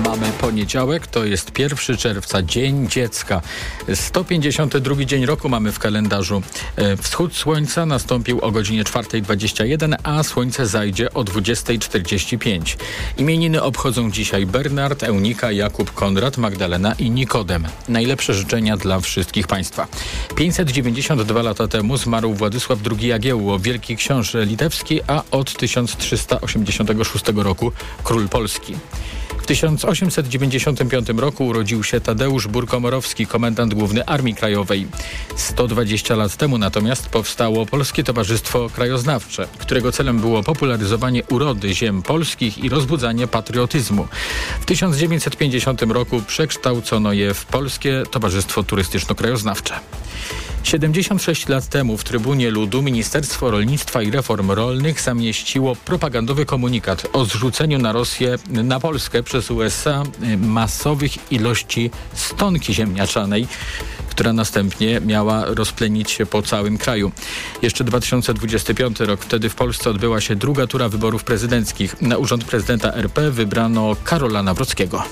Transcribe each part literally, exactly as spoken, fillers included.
Mamy poniedziałek, to jest pierwszego czerwca, Dzień Dziecka. sto pięćdziesiąty drugi dzień roku mamy w kalendarzu. Wschód słońca nastąpił o godzinie czwarta dwadzieścia jeden, a słońce zajdzie o dwudziesta czterdzieści pięć. Imieniny obchodzą dzisiaj Bernard, Eunika, Jakub, Konrad, Magdalena i Nikodem. Najlepsze życzenia dla wszystkich Państwa. pięćset dziewięćdziesiąt dwa lata temu zmarł Władysław drugi Jagiełło, wielki książę litewski, a od tysiąc trzysta osiemdziesiątego szóstego roku król Polski. W tysiąc osiemset dziewięćdziesiątym piątym roku urodził się Tadeusz Bór-Komorowski, komendant główny Armii Krajowej. sto dwadzieścia lat temu natomiast powstało Polskie Towarzystwo Krajoznawcze, którego celem było popularyzowanie urody ziem polskich i rozbudzanie patriotyzmu. W tysiąc dziewięćset pięćdziesiątym roku przekształcono je w Polskie Towarzystwo Turystyczno-Krajoznawcze. siedemdziesiąt sześć lat temu w Trybunie Ludu Ministerstwo Rolnictwa i Reform Rolnych zamieściło propagandowy komunikat o zrzuceniu na Rosję, na Polskę przez U S A masowych ilości stonki ziemniaczanej, która następnie miała rozplenić się po całym kraju. Jeszcze dwa tysiące dwudziesty piąty rok. Wtedy w Polsce odbyła się druga tura wyborów prezydenckich. Na urząd prezydenta R P wybrano Karola Nawrockiego.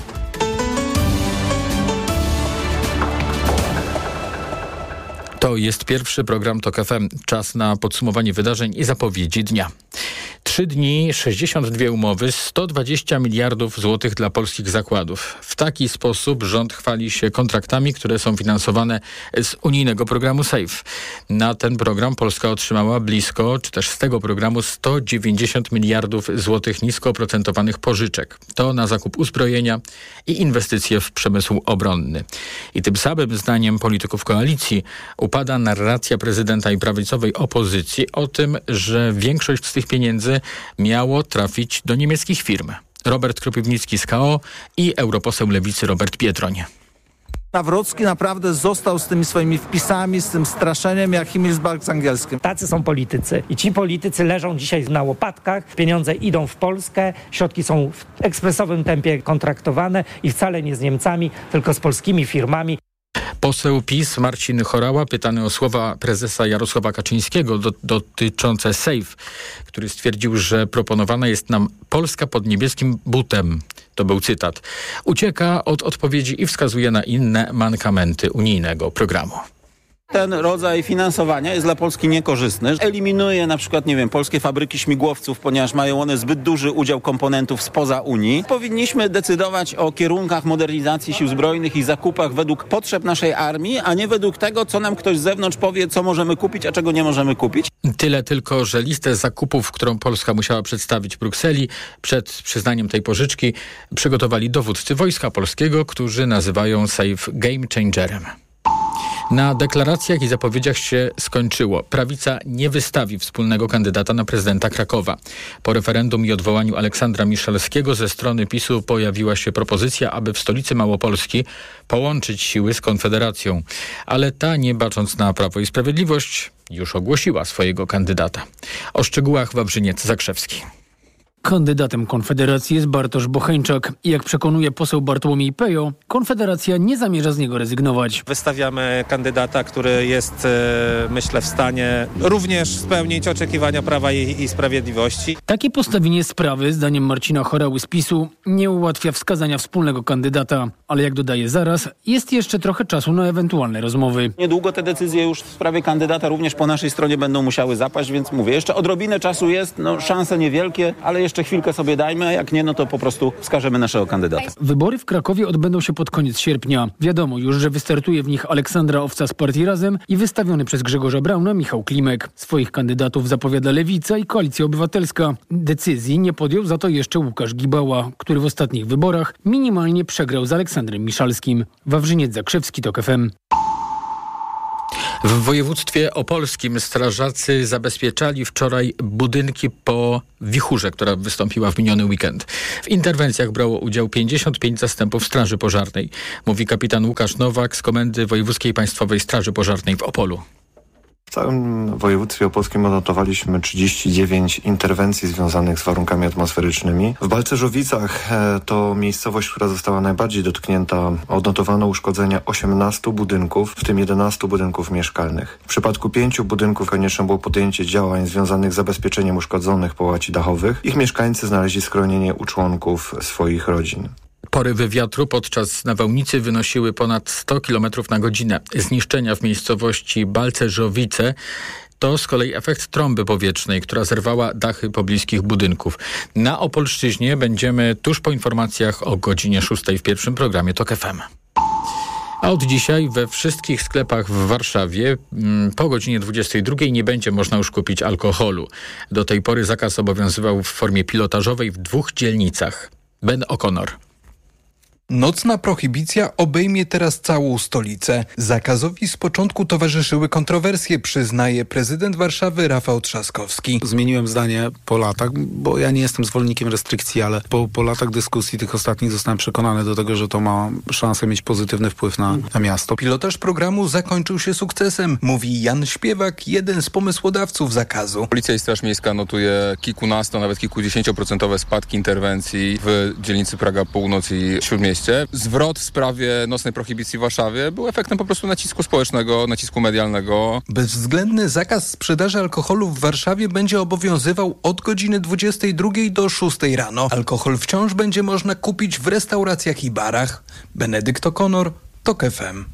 To jest pierwszy program TOK F M. Czas na podsumowanie wydarzeń i zapowiedzi dnia. Trzy dni, sześćdziesiąt dwie umowy, sto dwadzieścia miliardów złotych dla polskich zakładów. W taki sposób rząd chwali się kontraktami, które są finansowane z unijnego programu SAFE. Na ten program Polska otrzymała blisko, czy też z tego programu sto dziewięćdziesiąt miliardów złotych nisko oprocentowanych pożyczek. To na zakup uzbrojenia i inwestycje w przemysł obronny. I tym samym zdaniem polityków koalicji upada narracja prezydenta i prawicowej opozycji o tym, że większość z tych pieniędzy miało trafić do niemieckich firm. Robert Kropiwnicki z K O i europoseł Lewicy Robert Biedroń. Nawrocki naprawdę został z tymi swoimi wpisami, z tym straszeniem jak Himmelsberg z angielskim. Tacy są politycy i ci politycy leżą dzisiaj na łopatkach, pieniądze idą w Polskę, środki są w ekspresowym tempie kontraktowane i wcale nie z Niemcami, tylko z polskimi firmami. Poseł PiS Marcin Horała, pytany o słowa prezesa Jarosława Kaczyńskiego do, dotyczące SAFE, który stwierdził, że proponowana jest nam Polska pod niebieskim butem. To był cytat. Ucieka od odpowiedzi i wskazuje na inne mankamenty unijnego programu. Ten rodzaj finansowania jest dla Polski niekorzystny. Eliminuje na przykład, nie wiem, polskie fabryki śmigłowców, ponieważ mają one zbyt duży udział komponentów spoza Unii. Powinniśmy decydować o kierunkach modernizacji sił zbrojnych i zakupach według potrzeb naszej armii, a nie według tego, co nam ktoś z zewnątrz powie, co możemy kupić, a czego nie możemy kupić. Tyle tylko, że listę zakupów, którą Polska musiała przedstawić Brukseli przed przyznaniem tej pożyczki, przygotowali dowódcy Wojska Polskiego, którzy nazywają SAFE game changerem. Na deklaracjach i zapowiedziach się skończyło. Prawica nie wystawi wspólnego kandydata na prezydenta Krakowa. Po referendum i odwołaniu Aleksandra Miszalskiego ze strony PiSu pojawiła się propozycja, aby w stolicy Małopolski połączyć siły z Konfederacją. Ale ta, nie bacząc na Prawo i Sprawiedliwość, już ogłosiła swojego kandydata. O szczegółach Wawrzyniec Zakrzewski. Kandydatem Konfederacji jest Bartosz Bocheńczak. Jak przekonuje poseł Bartłomiej Pejo, Konfederacja nie zamierza z niego rezygnować. Wystawiamy kandydata, który jest, myślę, w stanie również spełnić oczekiwania Prawa i, i Sprawiedliwości. Takie postawienie sprawy, zdaniem Marcina Horały z PiSu, nie ułatwia wskazania wspólnego kandydata. Ale jak dodaje zaraz, jest jeszcze trochę czasu na ewentualne rozmowy. Niedługo te decyzje już w sprawie kandydata również po naszej stronie będą musiały zapaść, więc mówię, jeszcze odrobinę czasu jest, no szanse niewielkie, ale jeszcze Jeszcze chwilkę sobie dajmy, a jak nie, no to po prostu wskażemy naszego kandydata. Wybory w Krakowie odbędą się pod koniec sierpnia. Wiadomo już, że wystartuje w nich Aleksandra Owca z partii Razem i wystawiony przez Grzegorza Brauna Michał Klimek. Swoich kandydatów zapowiada Lewica i Koalicja Obywatelska. Decyzji nie podjął za to jeszcze Łukasz Gibała, który w ostatnich wyborach minimalnie przegrał z Aleksandrem Miszalskim. Wawrzyniec Zakrzewski, TOK F M. W województwie opolskim strażacy zabezpieczali wczoraj budynki po wichurze, która wystąpiła w miniony weekend. W interwencjach brało udział pięćdziesiąt pięć zastępów Straży Pożarnej, mówi kapitan Łukasz Nowak z Komendy Wojewódzkiej Państwowej Straży Pożarnej w Opolu. W całym województwie opolskim odnotowaliśmy trzydzieści dziewięć interwencji związanych z warunkami atmosferycznymi. W Balcerzowicach, to miejscowość, która została najbardziej dotknięta, odnotowano uszkodzenia osiemnastu budynków, w tym jedenastu budynków mieszkalnych. W przypadku pięciu budynków konieczne było podjęcie działań związanych z zabezpieczeniem uszkodzonych połaci dachowych. Ich mieszkańcy znaleźli schronienie u członków swoich rodzin. Porywy wiatru podczas nawałnicy wynosiły ponad sto kilometrów na godzinę. Zniszczenia w miejscowości Balcerzowice to z kolei efekt trąby powietrznej, która zerwała dachy pobliskich budynków. Na Opolszczyźnie będziemy tuż po informacjach o godzinie szóstej w pierwszym programie TOK F M. A od dzisiaj we wszystkich sklepach w Warszawie po godzinie dwudziestej drugiej nie będzie można już kupić alkoholu. Do tej pory zakaz obowiązywał w formie pilotażowej w dwóch dzielnicach. Ben O'Connor. Nocna prohibicja obejmie teraz całą stolicę. Zakazowi z początku towarzyszyły kontrowersje, przyznaje prezydent Warszawy Rafał Trzaskowski. Zmieniłem zdanie po latach, bo ja nie jestem zwolennikiem restrykcji, ale po, po latach dyskusji tych ostatnich zostałem przekonany do tego, że to ma szansę mieć pozytywny wpływ na, na miasto. Pilotaż programu zakończył się sukcesem, mówi Jan Śpiewak, jeden z pomysłodawców zakazu. Policja i Straż Miejska notuje kilkunasto, nawet kilkudziesięcioprocentowe spadki interwencji w dzielnicy Praga Północ i Śródmieście. Zwrot w sprawie nocnej prohibicji w Warszawie był efektem po prostu nacisku społecznego, nacisku medialnego. Bezwzględny zakaz sprzedaży alkoholu w Warszawie będzie obowiązywał od godziny dwudziestej drugiej do szóstej rano. Alkohol wciąż będzie można kupić w restauracjach i barach. Benedykt O'Connor, TOK F M.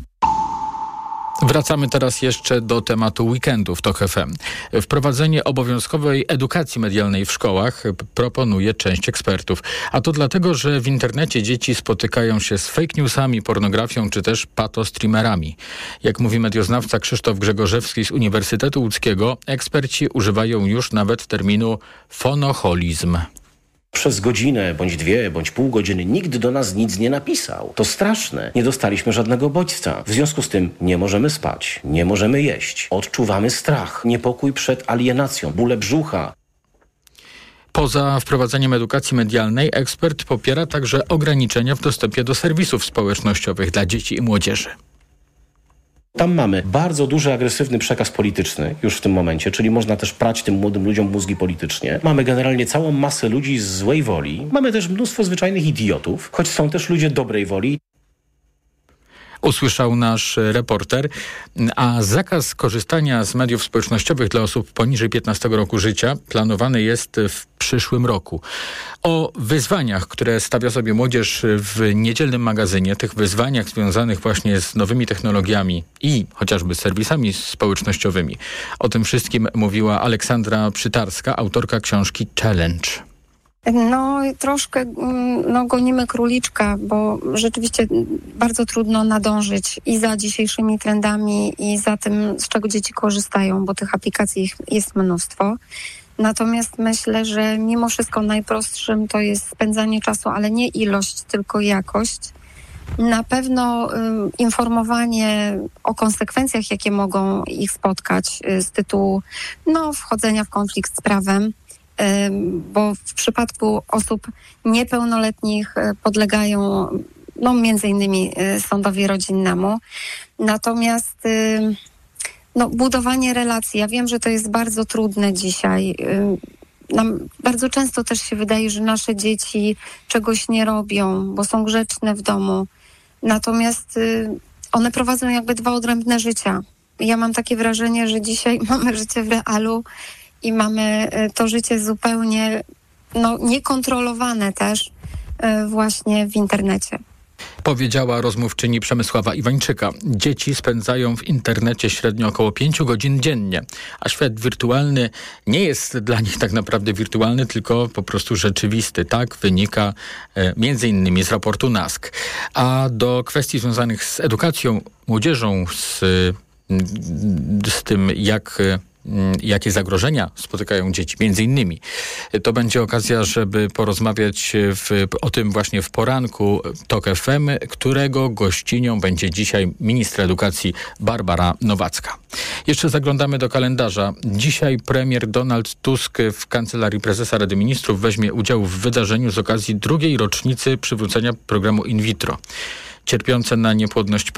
Wracamy teraz jeszcze do tematu weekendu w TOK F M. Wprowadzenie obowiązkowej edukacji medialnej w szkołach proponuje część ekspertów. A to dlatego, że w internecie dzieci spotykają się z fake newsami, pornografią czy też patostreamerami. Jak mówi medioznawca Krzysztof Grzegorzewski z Uniwersytetu Łódzkiego, eksperci używają już nawet terminu fonoholizm. Przez godzinę, bądź dwie, bądź pół godziny nikt do nas nic nie napisał. To straszne. Nie dostaliśmy żadnego bodźca. W związku z tym nie możemy spać, nie możemy jeść. Odczuwamy strach, niepokój przed alienacją, bóle brzucha. Poza wprowadzeniem edukacji medialnej ekspert popiera także ograniczenia w dostępie do serwisów społecznościowych dla dzieci i młodzieży. Tam mamy bardzo duży, agresywny przekaz polityczny już w tym momencie, czyli można też prać tym młodym ludziom mózgi politycznie. Mamy generalnie całą masę ludzi z złej woli. Mamy też mnóstwo zwyczajnych idiotów, choć są też ludzie dobrej woli. Usłyszał nasz reporter, a zakaz korzystania z mediów społecznościowych dla osób poniżej piętnastego roku życia planowany jest w przyszłym roku. O wyzwaniach, które stawia sobie młodzież w niedzielnym magazynie, tych wyzwaniach związanych właśnie z nowymi technologiami i chociażby serwisami społecznościowymi. O tym wszystkim mówiła Aleksandra Przytarska, autorka książki Challenge. No troszkę no, gonimy króliczka, bo rzeczywiście bardzo trudno nadążyć i za dzisiejszymi trendami i za tym, z czego dzieci korzystają, bo tych aplikacji jest mnóstwo. Natomiast myślę, że mimo wszystko najprostszym to jest spędzanie czasu, ale nie ilość, tylko jakość. Na pewno y, informowanie o konsekwencjach, jakie mogą ich spotkać y, z tytułu no, wchodzenia w konflikt z prawem, bo w przypadku osób niepełnoletnich podlegają no, między innymi sądowi rodzinnemu. Natomiast no, budowanie relacji, ja wiem, że to jest bardzo trudne dzisiaj. Nam bardzo często też się wydaje, że nasze dzieci czegoś nie robią, bo są grzeczne w domu. Natomiast one prowadzą jakby dwa odrębne życia. Ja mam takie wrażenie, że dzisiaj mamy życie w realu i mamy to życie zupełnie no, niekontrolowane też właśnie w internecie. Powiedziała rozmówczyni Przemysława Iwańczyka. Dzieci spędzają w internecie średnio około pięciu godzin dziennie, a świat wirtualny nie jest dla nich tak naprawdę wirtualny, tylko po prostu rzeczywisty. Tak wynika e, między innymi z raportu N A S K. A do kwestii związanych z edukacją, młodzieżą, z, z tym jak... jakie zagrożenia spotykają dzieci, między innymi. To będzie okazja, żeby porozmawiać w, o tym właśnie w poranku TOK F M, którego gościnią będzie dzisiaj ministra edukacji Barbara Nowacka. Jeszcze zaglądamy do kalendarza. Dzisiaj premier Donald Tusk w Kancelarii Prezesa Rady Ministrów weźmie udział w wydarzeniu z okazji drugiej rocznicy przywrócenia programu in vitro. Cierpiące na niepłodność